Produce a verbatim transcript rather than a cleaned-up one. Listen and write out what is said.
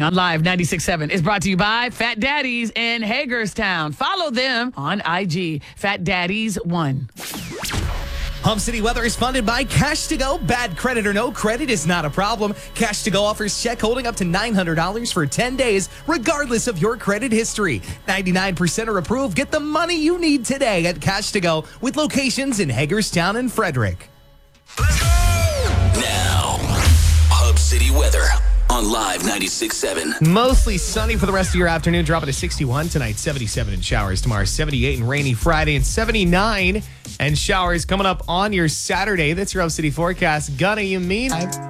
on Live ninety-six point seven is brought to you by Fat Daddies in Hagerstown. Follow them on I G, Fat Daddies one. Hub City weather is funded by Cash to Go. Bad credit or no credit is not a problem. Cash to Go offers check holding up to nine hundred dollars for ten days, regardless of your credit history. ninety-nine percent are approved. Get the money you need today at Cash to Go with locations in Hagerstown and Frederick. Now, Hub City weather on Live ninety-six point seven. Mostly sunny for the rest of your afternoon. Dropping to sixty-one tonight, seventy-seven in showers. Tomorrow, seventy-eight and rainy Friday, and seventy-nine and showers coming up on your Saturday. That's your Hub City forecast. Gunna, you mean?